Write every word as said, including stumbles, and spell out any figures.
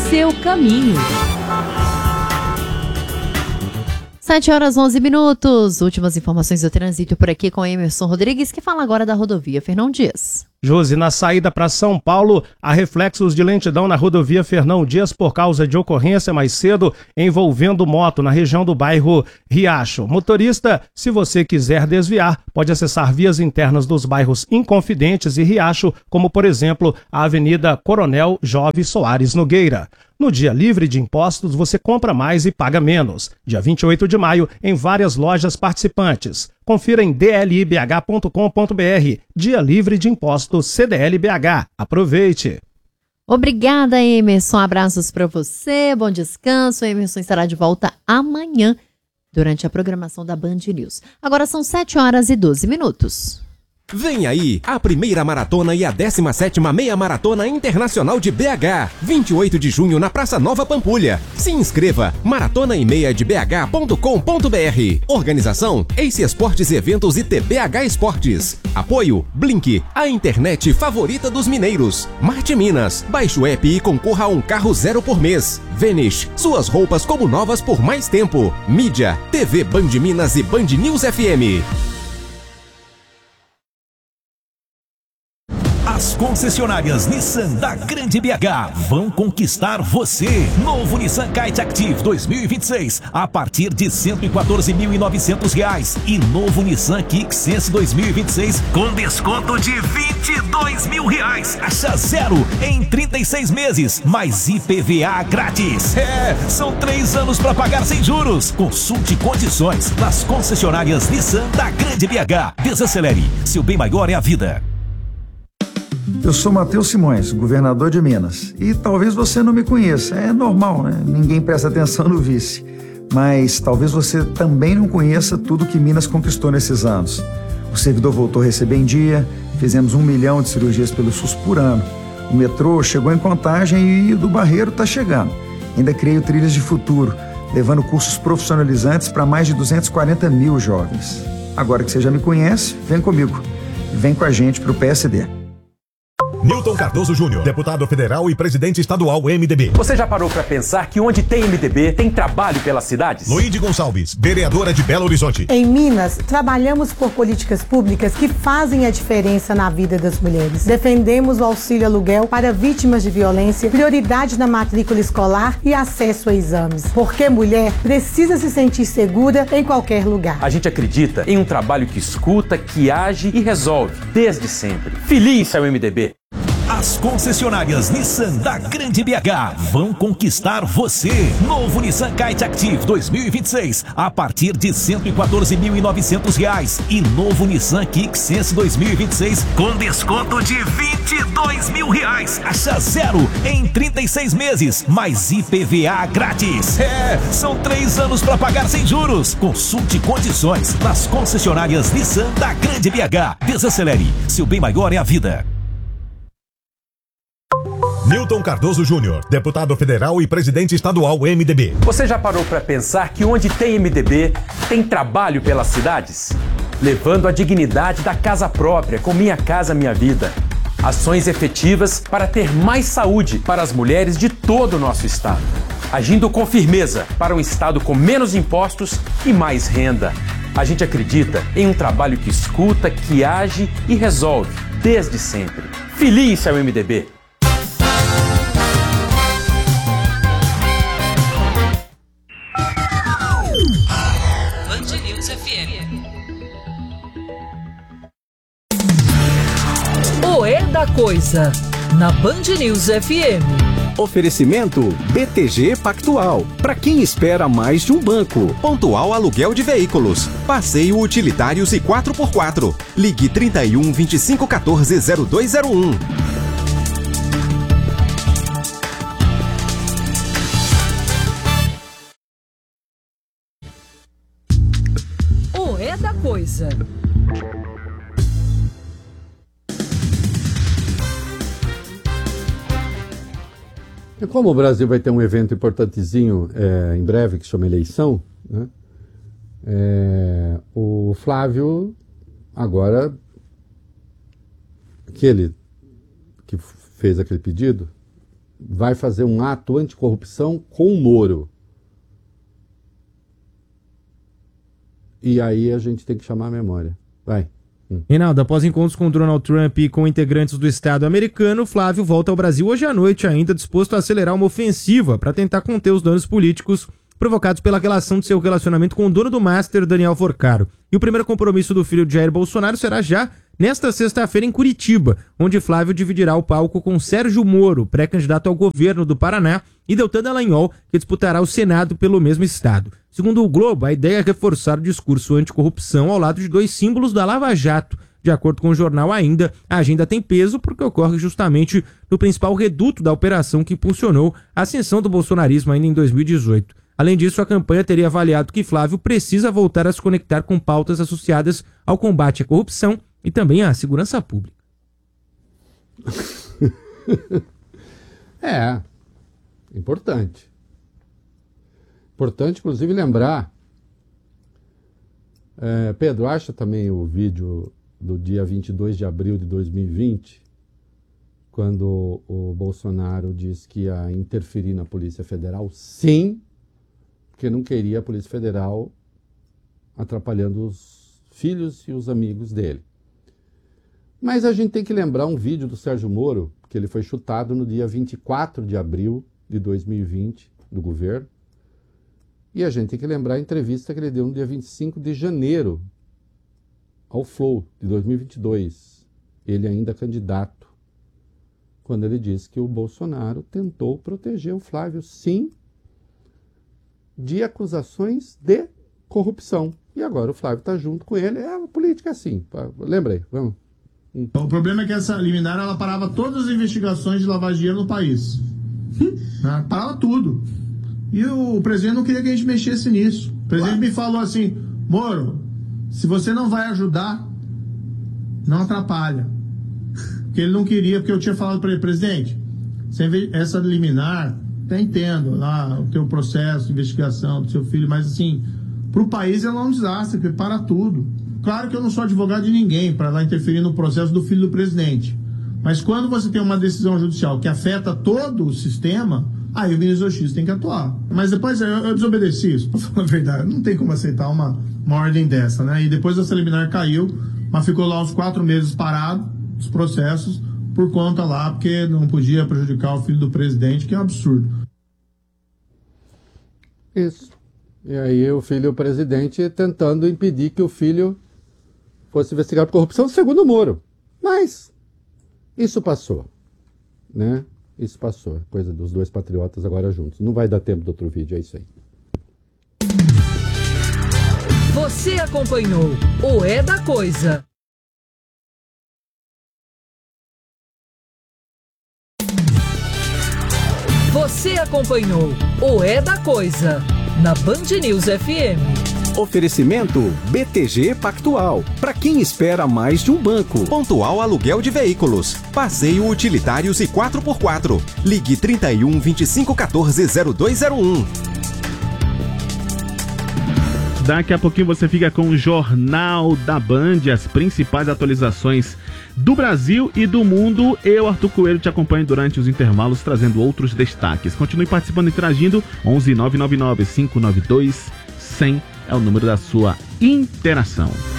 seu caminho. sete horas e onze minutos. Últimas informações do trânsito por aqui com Emerson Rodrigues, que fala agora da rodovia Fernão Dias. Josi, na saída para São Paulo, há reflexos de lentidão na rodovia Fernão Dias por causa de ocorrência mais cedo envolvendo moto na região do bairro Riacho. Motorista, se você quiser desviar, pode acessar vias internas dos bairros Inconfidentes e Riacho, como por exemplo a Avenida Coronel Jove Soares Nogueira. No dia livre de impostos, você compra mais e paga menos. Dia vinte e oito de maio, em várias lojas participantes. Confira em d l i b h ponto com ponto b r. Dia livre de impostos C D L B H. Aproveite! Obrigada, Emerson. Abraços para você. Bom descanso. O Emerson estará de volta amanhã durante a programação da Band News. Agora são sete horas e doze minutos. Vem aí a primeira maratona e a décima sétima meia maratona internacional de B H, vinte e oito de junho na Praça Nova Pampulha. Se inscreva, maratona e meia de b h ponto com ponto b r. Organização Ace Esportes Eventos e T B H Esportes. Apoio Blink, a internet favorita dos mineiros. Marte Minas, baixe o app e concorra a um carro zero por mês. Vanish, suas roupas como novas por mais tempo. Mídia, T V Band Minas e Band News F M. As concessionárias Nissan da Grande B H vão conquistar você. Novo Nissan Kite Active dois mil e vinte e seis a partir de cento e quatorze mil e novecentos reais e novo Nissan Kicks Sense dois mil e vinte e seis com desconto de vinte e dois mil reais. Taxa zero em trinta e seis meses, mais I P V A grátis. É, são três anos para pagar sem juros. Consulte condições nas concessionárias Nissan da Grande B H. Desacelere, seu bem maior é a vida. Eu sou Matheus Simões, governador de Minas. E talvez você não me conheça, é normal, né? Ninguém presta atenção no vice. Mas talvez você também não conheça tudo que Minas conquistou nesses anos. O servidor voltou a receber em dia, fizemos um milhão de cirurgias pelo SUS por ano. O metrô chegou em Contagem e o do Barreiro está chegando. Ainda criei o Trilhas de Futuro, levando cursos profissionalizantes para mais de duzentos e quarenta mil jovens. Agora que você já me conhece, vem comigo. Vem com a gente para o P S D. Newton Cardoso Júnior, deputado federal e presidente estadual M D B. Você já parou para pensar que onde tem M D B, tem trabalho pelas cidades? Luíde Gonçalves, vereadora de Belo Horizonte. Em Minas, trabalhamos por políticas públicas que fazem a diferença na vida das mulheres. Defendemos o auxílio aluguel para vítimas de violência, prioridade na matrícula escolar e acesso a exames. Porque mulher precisa se sentir segura em qualquer lugar. A gente acredita em um trabalho que escuta, que age e resolve, desde sempre. Filie-se ao M D B. As concessionárias Nissan da Grande B H vão conquistar você. Novo Nissan Kite Active dois mil e vinte e seis a partir de cento e quatorze mil e novecentos reais e novo Nissan Kicks Sense dois mil e vinte e seis com desconto de vinte e dois mil reais. Taxa zero em trinta e seis meses, mais I P V A grátis. É, são três anos para pagar sem juros. Consulte condições nas concessionárias Nissan da Grande B H. Desacelere, seu bem maior é a vida. Newton Cardoso Júnior, deputado federal e presidente estadual M D B. Você já parou para pensar que onde tem M D B, tem trabalho pelas cidades? Levando a dignidade da casa própria, com Minha Casa Minha Vida. Ações efetivas para ter mais saúde para as mulheres de todo o nosso estado. Agindo com firmeza para um estado com menos impostos e mais renda. A gente acredita em um trabalho que escuta, que age e resolve, desde sempre. Filie-se ao M D B. O É da Coisa, na Band News F M. Oferecimento B T G Pactual. Para quem espera mais de um banco. Pontual Aluguel de Veículos. Passeio Utilitários e quatro por quatro. Ligue trinta e um, vinte e cinco, quatorze, zero dois zero um. O É da Coisa. E como o Brasil vai ter um evento importantezinho é, em breve, que se chama eleição, né? É, o Flávio, agora, aquele que fez aquele pedido, vai fazer um ato anticorrupção com o Moro. E aí a gente tem que chamar a memória. Vai. Hum. Reinaldo, após encontros com Donald Trump e com integrantes do Estado americano, Flávio volta ao Brasil hoje à noite, ainda disposto a acelerar uma ofensiva para tentar conter os danos políticos provocados pela relação de seu relacionamento com o dono do Master, Daniel Forcaro. E o primeiro compromisso do filho de Jair Bolsonaro será já nesta sexta-feira em Curitiba, onde Flávio dividirá o palco com Sérgio Moro, pré-candidato ao governo do Paraná, e Deltan Dallagnol, que disputará o Senado pelo mesmo estado. Segundo o Globo, a ideia é reforçar o discurso anticorrupção ao lado de dois símbolos da Lava Jato. De acordo com o jornal ainda, a agenda tem peso porque ocorre justamente no principal reduto da operação que impulsionou a ascensão do bolsonarismo ainda em dois mil e dezoito. Além disso, a campanha teria avaliado que Flávio precisa voltar a se conectar com pautas associadas ao combate à corrupção e também à segurança pública. É, importante. Importante, inclusive, lembrar. É, Pedro, acha também o vídeo do dia vinte e dois de abril de dois mil e vinte, quando o Bolsonaro disse que ia interferir na Polícia Federal? Sim, porque não queria a Polícia Federal atrapalhando os filhos e os amigos dele. Mas a gente tem que lembrar um vídeo do Sérgio Moro, que ele foi chutado no dia vinte e quatro de abril de dois mil e vinte, do governo. E a gente tem que lembrar a entrevista que ele deu no dia vinte e cinco de janeiro, ao Flow, de dois mil e vinte e dois. Ele ainda candidato, quando ele disse que o Bolsonaro tentou proteger o Flávio, sim, de acusações de corrupção. E agora o Flávio está junto com ele. É uma política assim. Lembrei, vamos. Hum. O problema é que essa liminar, ela parava todas as investigações de lavagem de dinheiro no país. Né? Parava tudo. E o presidente não queria que a gente mexesse nisso. O presidente me falou assim: Moro, se você não vai ajudar, não atrapalha. Porque ele não queria, porque eu tinha falado para ele: presidente, essa liminar, até entendo lá o teu processo de investigação do seu filho, mas assim, para o país ela é um desastre, porque para tudo. Claro que eu não sou advogado de ninguém para lá interferir no processo do filho do presidente. Mas quando você tem uma decisão judicial que afeta todo o sistema, aí o ministro da Justiça tem que atuar. Mas depois eu, eu desobedeci isso, para falar a verdade. Não tem como aceitar uma, uma ordem dessa, né? E depois essa liminar caiu, mas ficou lá uns quatro meses parado, os processos, por conta lá, porque não podia prejudicar o filho do presidente, que é um absurdo. Isso. E aí o filho do presidente tentando impedir que o filho fosse investigado por corrupção, segundo o Moro. Mas isso passou, né? Isso passou. Coisa dos dois patriotas agora juntos. Não vai dar tempo do outro vídeo, é isso aí. Você acompanhou o É da Coisa. Você acompanhou o É da Coisa na Band News F M. Oferecimento B T G Pactual. Para quem espera mais de um banco. Pontual Aluguel de Veículos. Passeio Utilitários e quatro por quatro. Ligue trinta e um, vinte e cinco, quatorze, zero dois zero um. Daqui a pouquinho você fica com o Jornal da Band, as principais atualizações do Brasil e do mundo. Eu, Arthur Coelho, te acompanho durante os intervalos, trazendo outros destaques. Continue participando e interagindo. onze nove nove nove, cinco nove dois, cem é o número da sua interação.